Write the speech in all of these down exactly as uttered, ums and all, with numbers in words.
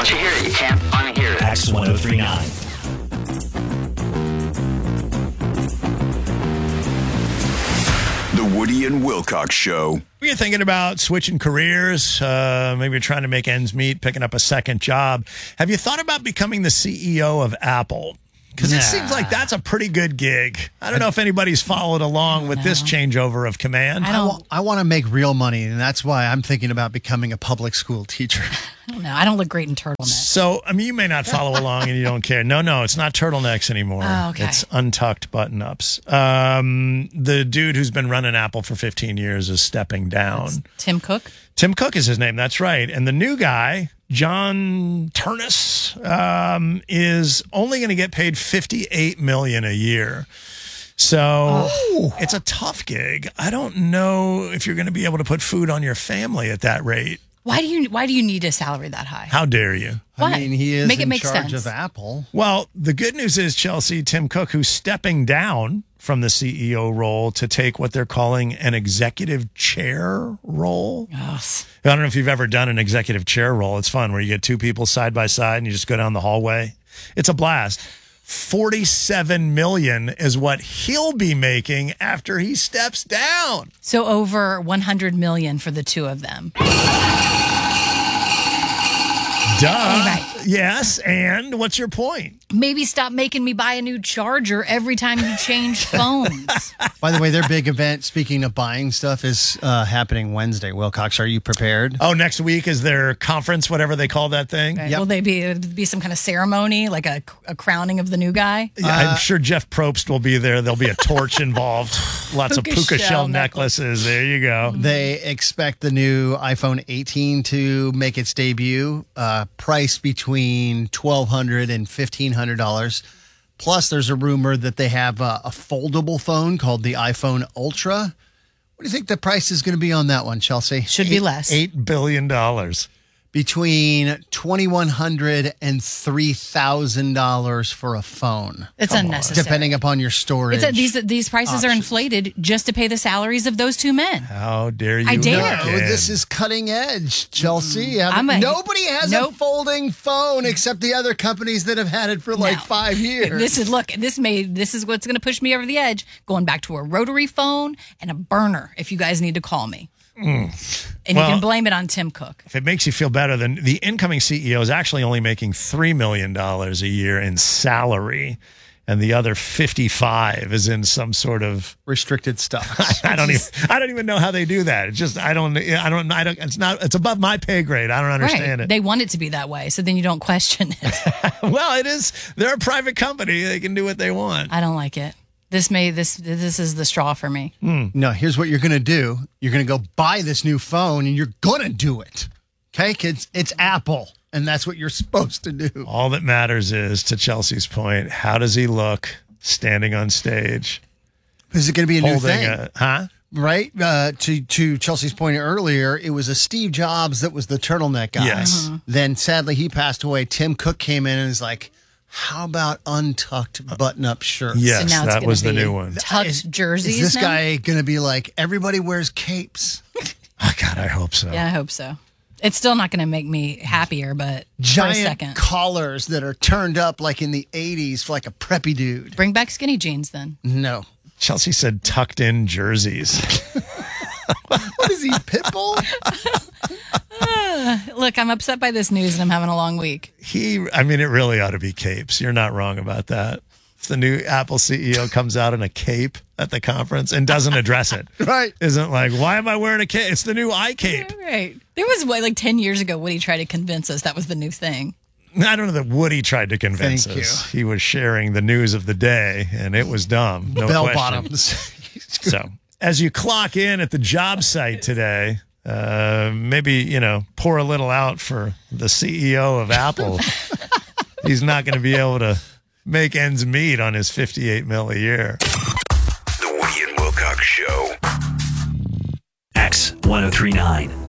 Once you hear it, you can't unhear it. X ten thirty-nine. The Woody and Wilcox Show. You're thinking about switching careers, uh, maybe you're trying to make ends meet, picking up a second job. Have you thought about becoming the C E O of Apple? Because nah. it seems like that's a pretty good gig. I don't know if anybody's followed along with this changeover of command. I, don't, I want to make real money, and that's why I'm thinking about becoming a public school teacher. I don't know. I don't look great in turtlenecks. So, I mean, you may not follow along and you don't care. No, no, it's not turtlenecks anymore. Oh, okay. It's untucked button-ups. Um, the dude who's been running Apple for fifteen years is stepping down. That's Tim Cook? Tim Cook is his name. That's right. And the new guy, John Ternus, um, is only going to get paid fifty-eight million dollars a year. So oh. It's a tough gig. I don't know if you're going to be able to put food on your family at that rate. Why do you Why do you need a salary that high? How dare you? What? I mean, he is Make it in make charge sense. of Apple. Well, the good news is, Chelsea, Tim Cook, who's stepping down from the C E O role to take what they're calling an executive chair role. Yes. I don't know if you've ever done an executive chair role. It's fun where you get two people side by side and you just go down the hallway. It's a blast. forty-seven million dollars is what he'll be making after he steps down. So over one hundred million dollars for the two of them. Duh. Right. Yes, and what's your point? Maybe stop making me buy a new charger every time you change phones. By the way, their big event, speaking of buying stuff, is uh, happening Wednesday. Wilcox, are you prepared? Oh, next week is their conference, whatever they call that thing. Right. Yep. Will they be be some kind of ceremony, like a, a crowning of the new guy? Yeah, I'm sure Jeff Probst will be there. There'll be a torch involved. Lots Puka of puka shell shell necklace. necklaces. There you go. They expect the new iPhone eighteen to make its debut, uh, priced between twelve hundred dollars and fifteen hundred dollars. Plus, there's a rumor that they have a, a foldable phone called the iPhone Ultra. What do you think the price is going to be on that one, Chelsea? Should be less. Eight billion dollars. Between twenty-one hundred dollars and three thousand dollars for a phone. It's Come on. unnecessary. Depending upon your storage. It's a, these these prices are options. inflated just to pay the salaries of those two men. How dare you? I dare. No, again. this is cutting edge, Chelsea. I I'm mean, a- nobody has Nope. a folding phone except the other companies that have had it for like No. five years. This is look. This made this is what's going to push me over the edge. Going back to a rotary phone and a burner. If you guys need to call me, Mm. and Well- you can blame it on Tim Cook. If it makes you feel better, then the incoming C E O is actually only making three million dollars a year in salary, and the other fifty-five is in some sort of restricted stocks. I don't even I don't even know how they do that. It's just I don't I don't I don't it's not it's above my pay grade. I don't understand Right. it. They want it to be that way, so then you don't question it. Well, it is they're a private company. They can do what they want. I don't like it. This may this this is the straw for me. No, here's what you're going to do. You're going to go buy this new phone and you're going to do it. Okay, kids? It's Apple, and that's what you're supposed to do. All that matters is, to Chelsea's point, how does he look standing on stage? Is it going to be a new Holding thing? a, huh? Right? Uh, to, to Chelsea's point earlier, it was a Steve Jobs that was the turtleneck guy. Yes. Mm-hmm. Then sadly, he passed away. Tim Cook came in and was like, how about untucked button-up shirts? Yes, So now it's that gonna was the be new one. Tucked Is- jerseys. Is this now? guy going to be like, everybody wears capes? Oh, God, I hope so. Yeah, I hope so. It's still not going to make me happier, but for a Giant second, collars that are turned up like in the eighties for like a preppy dude. bring back skinny jeans. Then No. Chelsea said tucked in jerseys. What is he, Pitbull? look, I'm upset by this news, and I'm having a long week. He, I mean, it really ought to be capes. You're not wrong about that. If the new Apple C E O comes out in a cape at the conference and doesn't address it, Right. isn't like, why am I wearing a cape? It's the new iCape. Right. There was what, like ten years ago, Woody tried to convince us that was the new thing. I don't know that Woody tried to convince Thank us. He was sharing the news of the day, and it was dumb. No Bell question. bottoms. So, as you clock in at the job site today, uh, maybe, you know, pour a little out for the C E O of Apple. He's not going to be able to make ends meet on his fifty-eight mil a year. The Woody and Wilcox Show. X ten thirty-nine.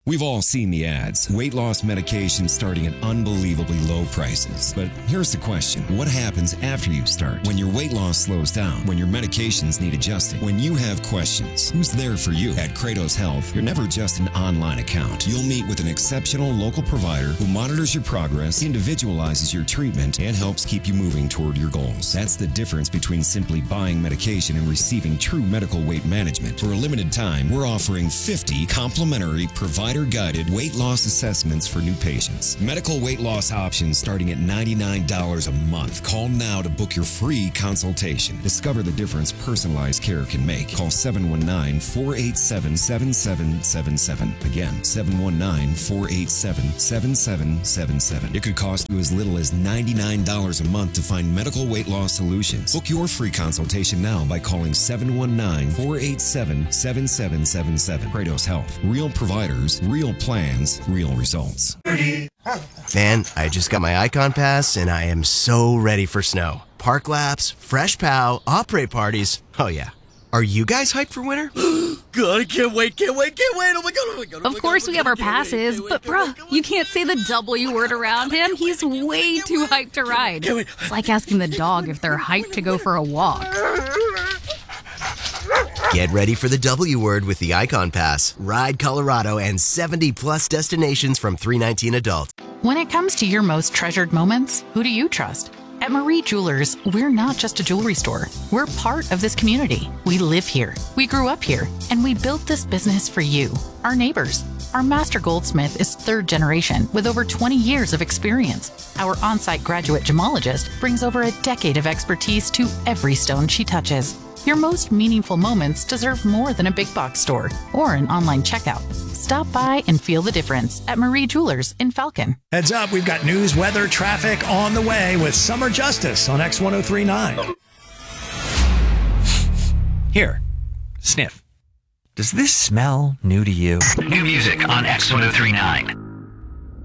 We've all seen the ads. Weight loss medication starting at unbelievably low prices. But here's the question. What happens after you start? When your weight loss slows down? When your medications need adjusting? When you have questions? Who's there for you? At Kratos Health, you're never just an online account. You'll meet with an exceptional local provider who monitors your progress, individualizes your treatment, and helps keep you moving toward your goals. That's the difference between simply buying medication and receiving true medical weight management. For a limited time, we're offering fifty complimentary provider guided weight loss assessments for new patients. Medical weight loss options starting at ninety-nine dollars a month. Call now to book your free consultation. Discover the difference personalized care can make. Call seven one nine, four eight seven, seven seven seven seven. Again, seven one nine, four eight seven, seven seven seven seven. It could cost you as little as ninety-nine dollars a month to find medical weight loss solutions. Book your free consultation now by calling seven one nine, four eight seven, seven seven seven seven. Kratos Health. Real providers, real plans, real results. Man, I just got my Icon Pass and I am so ready for snow. Park laps, fresh pow, opera parties. Oh yeah. Are you guys hyped for winter? God, I can't wait, can't wait, can't wait. Oh my god, oh my god. Oh of my course god, we have our passes, but bruh, you can't say the W word around him. He's way too hyped to ride. It's like asking the dog if they're hyped to go for a walk. Get ready for the W word with the Icon Pass. Ride Colorado and seventy plus destinations from three nineteen adult. When it comes to your most treasured moments, who do you trust? At Marie Jewelers, we're not just a jewelry store. We're part of this community. We live here. We grew up here. And we built this business for you, our neighbors. Our master goldsmith is third generation with over twenty years of experience. Our on-site graduate gemologist brings over a decade of expertise to every stone she touches. Your most meaningful moments deserve more than a big box store or an online checkout. Stop by and feel the difference at Marie Jewelers in Falcon. Heads up, we've got news, weather, traffic on the way with Summer Justice on X ten thirty-nine. Here, sniff. Does this smell new to you? New music on X ten thirty-nine.